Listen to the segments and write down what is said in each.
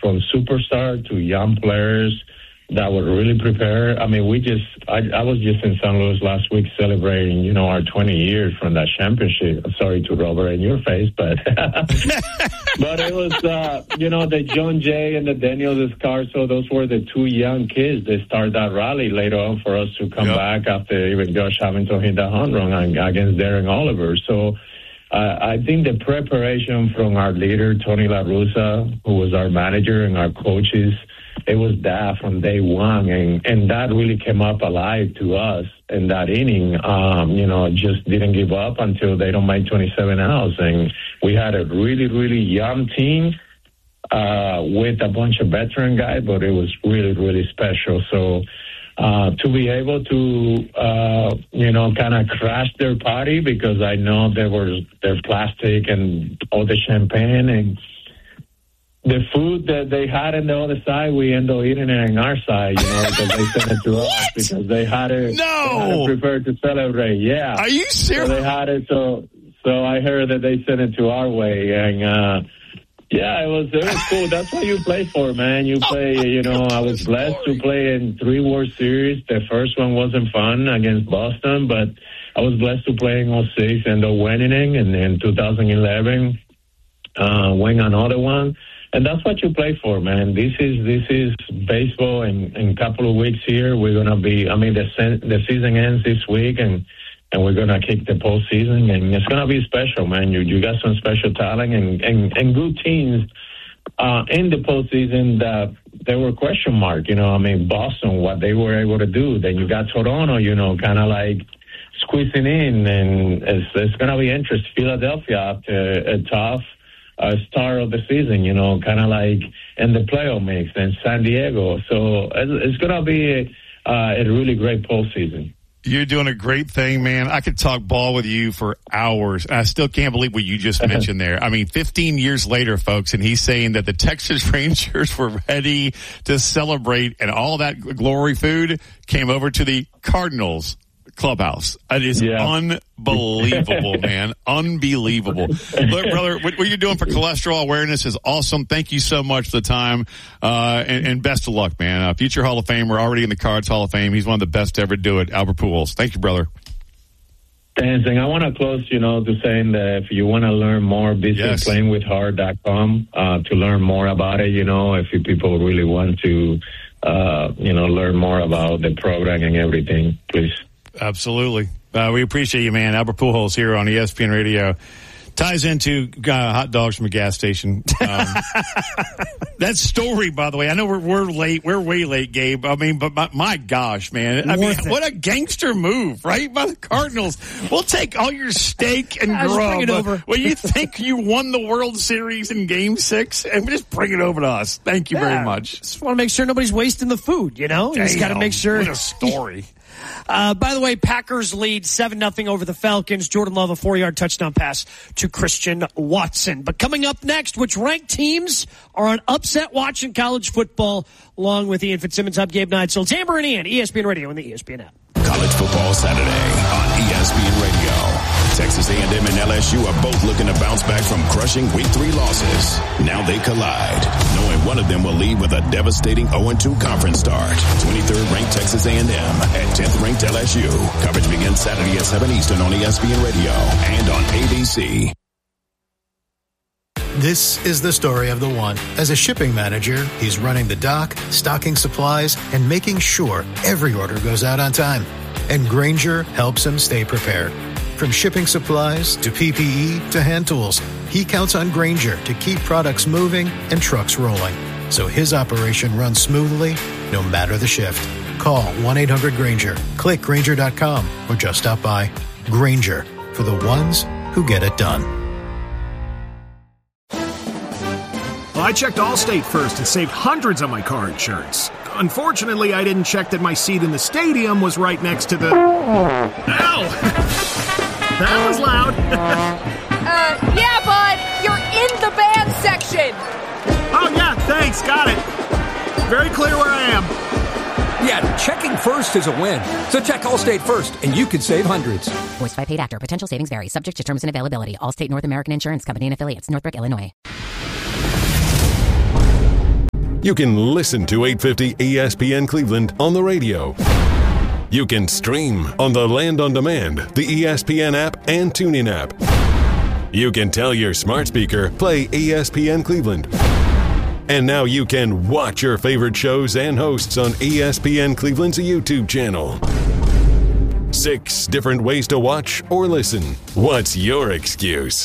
from superstar to young players that were really prepared. I mean, I was just in St. Louis last week celebrating, our 20 years from that championship. Sorry to rub it in your face, but but it was, the John Jay and the Daniel Descarso, those were the two young kids that started that rally later on for us to come back after even Josh Hamilton hit the home run against Darren Oliver. So I think the preparation from our leader, Tony La Russa, who was our manager, and our coaches, it was that from day one, and that really came up alive to us in that inning. Just didn't give up until they don't make 27 outs, and we had a really, really young team with a bunch of veteran guys, but it was really, really special. So to be able to, kind of crash their party, because I know there was their plastic and all the champagne and the food that they had on the other side, we end up eating it on our side, because they sent it to us because they had it prepared to celebrate. Yeah. Are you serious? So they had it. So I heard that they sent it to our way, and it was cool. That's what you play for, man. You play. I was blessed to play in 3 World Series. The first one wasn't fun against Boston, but I was blessed to play in 2006 and the winning, and in 2011 win another one. And that's what you play for, man. This is baseball. In a couple of weeks here, we're gonna be. I mean, the season ends this week, and we're gonna kick the postseason, and it's gonna be special, man. You got some special talent and good teams in the postseason that they were question mark. Boston, what they were able to do. Then you got Toronto, kind of like squeezing in, and it's gonna be interesting. Philadelphia after a tough start of the season, kind of like in the playoff mix, and San Diego. So it's going to be a really great postseason. You're doing a great thing, man. I could talk ball with you for hours. I still can't believe what you just mentioned there. I mean, 15 years later, folks, and he's saying that the Texas Rangers were ready to celebrate, and all that glory food came over to the Cardinals clubhouse. It is unbelievable, man. Unbelievable. Look, brother, what you're doing for cholesterol awareness is awesome. Thank you so much for the time, and best of luck, man. Future Hall of Famer, already in the Cards Hall of Fame. He's one of the best to ever do it, Albert Pujols. Thank you, brother. Thanks, and I want to close, to saying that if you want to learn more, visit playingwithheart.com to learn more about it. If people really want to, learn more about the program and everything, please. Absolutely. We appreciate you, man. Albert Pujols here on ESPN Radio. Ties into hot dogs from a gas station. That story, by the way, I know we're late. We're way late, Gabe. I mean, but my gosh, man. What a gangster move, right? By the Cardinals. We'll take all your steak and grub. Bring it over. Well, you think you won the World Series in Game 6? And just bring it over to us. Thank you very much. Just want to make sure nobody's wasting the food, You just got to make sure. What a story. By the way, Packers lead 7-0 over the Falcons. Jordan Love, a 4-yard touchdown pass to Christian Watson. But coming up next, which ranked teams are on upset watch in college football, along with Ian Fitzsimmons. I'm Gabe Neitzel. Amber and Ian, ESPN Radio and the ESPN app. College Football Saturday on ESPN Radio. Texas A&M and LSU are both looking to bounce back from crushing Week 3 losses. Now they collide, knowing one of them will leave with a devastating 0-2 conference start. 23rd ranked Texas A&M and 10th ranked LSU. Coverage begins Saturday at 7 Eastern on ESPN Radio and on ABC. This is the story of the one. As a shipping manager, he's running the dock, stocking supplies, and making sure every order goes out on time. And Grainger helps him stay prepared. From shipping supplies to PPE to hand tools, he counts on Grainger to keep products moving and trucks rolling, so his operation runs smoothly no matter the shift. Call 1-800-GRAINGER, click Grainger.com, or just stop by. Grainger, for the ones who get it done. Well, I checked Allstate first and saved hundreds on my car insurance. Unfortunately, I didn't check that my seat in the stadium was right next to the... Ow! That was loud. Yeah, bud. You're in the band section. Oh, yeah, thanks. Got it. Very clear where I am. Yeah, checking first is a win. So check Allstate first, and you could save hundreds. Voiced by paid actor. Potential savings vary. Subject to terms and availability. Allstate North American Insurance Company and affiliates. Northbrook, Illinois. You can listen to 850 ESPN Cleveland on the radio. You can stream on the Land on Demand, the ESPN app, and TuneIn app. You can tell your smart speaker, play ESPN Cleveland. And now you can watch your favorite shows and hosts on ESPN Cleveland's YouTube channel. 6 different ways to watch or listen. What's your excuse?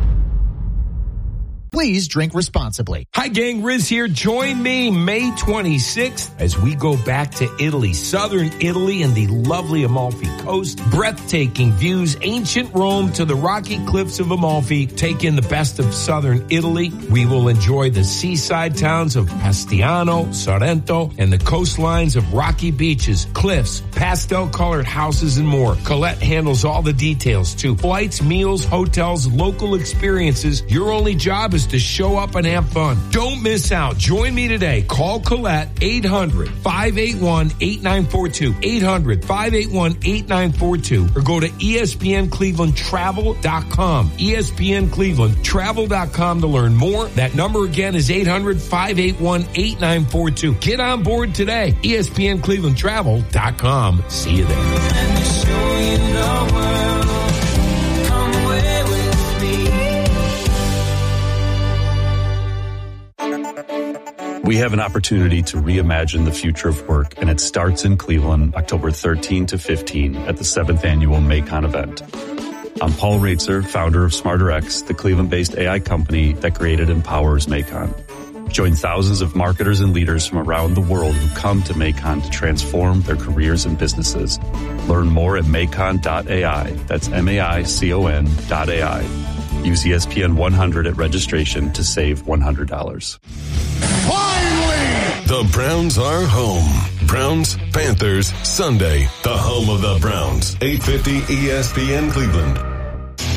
Please drink responsibly. Hi, gang. Riz here. Join me May 26th as we go back to Italy, southern Italy and the lovely Amalfi Coast. Breathtaking views, ancient Rome to the rocky cliffs of Amalfi. Take in the best of southern Italy. We will enjoy the seaside towns of Pastiano, Sorrento, and the coastlines of rocky beaches, cliffs, pastel-colored houses, and more. Colette handles all the details, too. Flights, meals, hotels, local experiences. Your only job is to show up and have fun. Don't miss out. Join me today. Call Colette 800-581-8942. 800-581-8942 or go to ESPNClevelandTravel.com. ESPNClevelandTravel.com to learn more. That number again is 800-581-8942. Get on board today. ESPNClevelandTravel.com. See you there. We have an opportunity to reimagine the future of work, and it starts in Cleveland, October 13 to 15 at the 7th annual Macon event. I'm Paul Raitzer, founder of SmarterX, the Cleveland-based AI company that created and powers Macon. Join thousands of marketers and leaders from around the world who come to Macon to transform their careers and businesses. Learn more at macon.ai. That's MAICON.ai. Use ESPN 100 at registration to save $100. Finally! The Browns are home. Browns, Panthers, Sunday. The home of the Browns. 850 ESPN Cleveland.